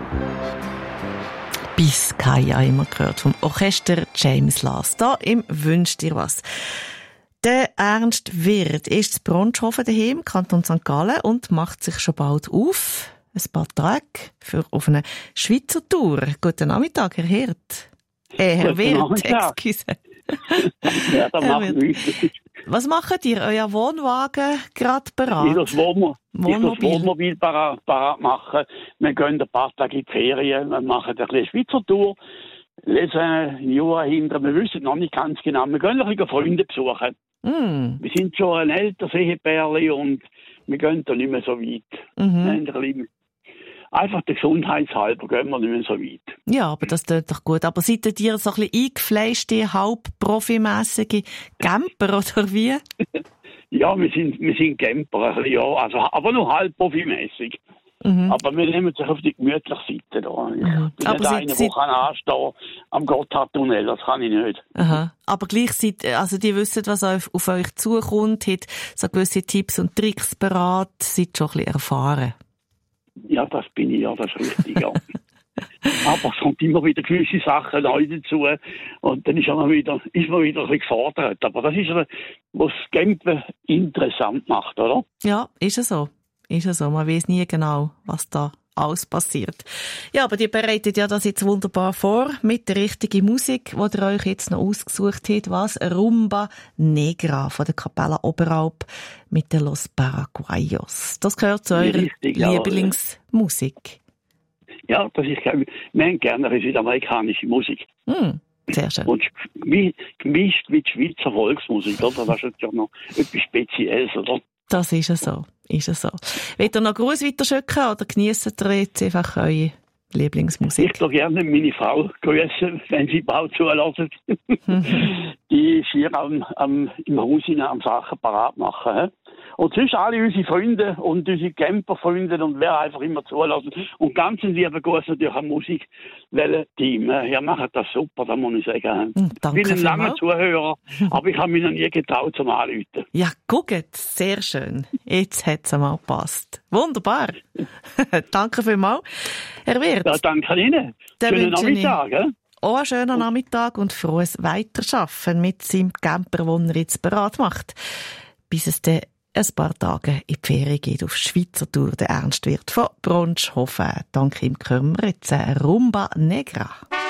Biskaya immer gehört vom Orchester James Last. Da im «Wünsch dir was». Der Ernst Wirth ist in Bronshofen daheim, Kanton St. Gallen, und macht sich schon bald auf ein paar Tage auf eine Schweizer Tour. Guten Nachmittag, Herr Hirt. Herr Wirth, excuse. Ja, das macht nichts. Was macht ihr? Euer Wohnwagen gerade bereit? Ich das Wohnmobil parat machen. Wir gehen ein paar Tage in die Ferien, wir machen eine kleine Schweizer Tour, lesen ein Jahr hinter. Wir wissen noch nicht ganz genau. Wir gehen ein bisschen Freunde besuchen. Wir sind schon ein älteres Ehepärchen und wir gehen da nicht mehr so weit. Einfach der Gesundheitshalber gehen wir nicht mehr so weit. Ja, aber das tut doch gut. Aber seid ihr so ein bisschen eingefleischte, halb-profimässige Camper, oder wie? Ja, wir sind Camper, ein bisschen, ja. Also, aber nur halb profimässig. Aber wir nehmen sich auf die gemütliche Seite da. Ich bin nicht eine, der kann anstehen am Gotthardtunnel, das kann ich nicht. Aha. Aber gleich also die wissen, was auf euch zukommt, hat so gewisse Tipps und Tricks parat, seid schon ein bisschen erfahren. Ja, das bin ich, ja, das ist richtig, ja. Aber es kommt immer wieder gewisse Sachen neu dazu und dann ist man wieder ein bisschen gefordert. Aber das ist, was das Campen interessant macht, oder? Ja, ist es so. Ist es so. Man weiß nie genau, was da alles passiert. Ja, aber ihr bereitet ja das jetzt wunderbar vor mit der richtigen Musik, die ihr euch jetzt noch ausgesucht habt. Was? Rumba Negra von der Capella Oberalp mit den Los Paraguayos. Das gehört zu eurer Lieblingsmusik. Ja, das ist, wir haben gerne südamerikanische Musik. Sehr schön. Und gemischt mit Schweizer Volksmusik, oder? Das ist ja noch etwas Spezielles, oder? Das ist es so. Ist es so. Wollt ihr noch Gruß weiterschicken oder genießt ihr jetzt einfach eure Lieblingsmusik? Ich würde gerne meine Frau grüßen, wenn sie bald zulässt. Die ist hier im Haus am Sachen parat machen. Und sonst alle unsere Freunde und unsere Camperfreunde und wer einfach immer zulassen. Und ganz ein lieber Gruß natürlich am Musikwelle-Team. Ihr macht das super, da muss ich sagen. Danke. Ich bin ein langer Zuhörer, aber ich habe mich noch nie getraut zum Anrufen. Ja, guckt, sehr schön. Jetzt hat es einmal gepasst. Wunderbar. Danke vielmals. Herr Wirth. Ja, danke Ihnen. Schönen Nachmittag. Auch einen schönen Nachmittag und frohes Weiterschaffen mit seinem Camper, den er jetzt bereit macht. Bis es dann ein paar Tage in die Ferien geht auf Schweizer Tour. Der Ernst Wirth von Bronshofen. Dank ihm können wir jetzt Rumba Negra.